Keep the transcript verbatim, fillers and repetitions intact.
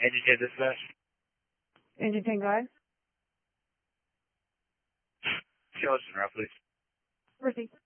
Engine ten dispatch. Engine ten, go ahead. Skeleton route, please. Proceed.